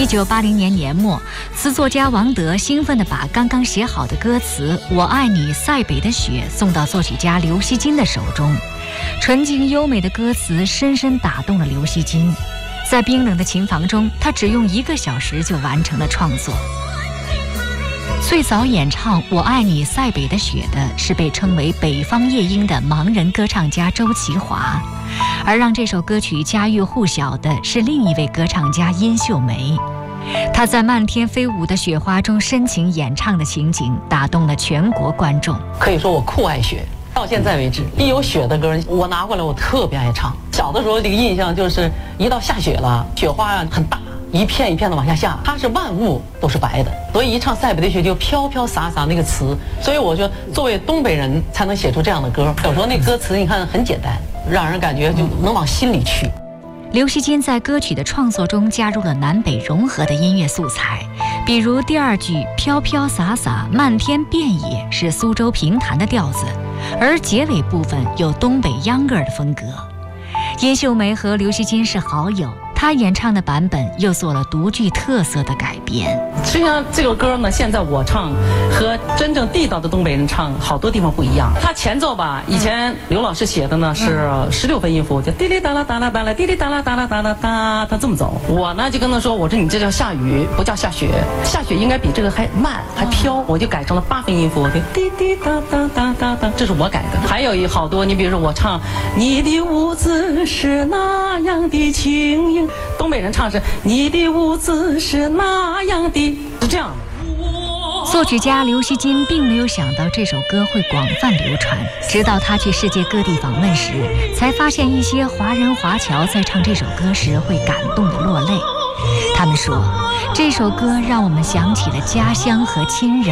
1980年年末，词作家王德兴奋地把刚刚写好的歌词《我爱你塞北的雪》送到作曲家刘锡金的手中。纯净优美的歌词深深打动了刘锡金，在冰冷的琴房中，他只用1个小时就完成了创作。最早演唱《我爱你塞北的雪》的是被称为北方夜莺的盲人歌唱家周其华，而让这首歌曲家喻户晓的是另一位歌唱家殷秀梅。她在漫天飞舞的雪花中深情演唱的情景打动了全国观众。 可以说我酷爱雪，到现在为止，一有雪的歌我拿过来我特别爱唱。小的时候这个印象就是一到下雪了，雪花很大，一片一片的往下下，它是万物都是白的，所以一唱塞北的雪就飘飘洒洒那个词，所以我觉得作为东北人才能写出这样的歌。有时候那歌词你看很简单，让人感觉就能往心里去。 刘锡金在歌曲的创作中加入了南北融合的音乐素材，比如第2句飘飘洒洒漫天遍野是苏州评弹的调子，而结尾部分有东北秧歌儿的风格。殷秀梅和刘锡金是好友，她演唱的版本又做了独具特色的改编。 实际上这个歌呢，现在我唱和真正地道的东北人唱好多地方不一样。它前奏吧，以前刘老师写的呢是16分音符，就滴哩哒啦哒啦哒啦，滴哩哒啦哒啦哒啦哒，他这么走。我呢就跟他说，我说你这叫下雨，不叫下雪，下雪应该比这个还慢还飘，我就改成了8分音符，就滴滴哒哒哒哒哒，这是我改的。还有好多，你比如说我唱你的舞姿是那样的轻盈，东北人唱是你的舞姿是那样的，是这样的。 作曲家刘锡金并没有想到这首歌会广泛流传，直到他去世界各地访问时，才发现一些华人华侨在唱这首歌时会感动得落泪。他们说，这首歌让我们想起了家乡和亲人。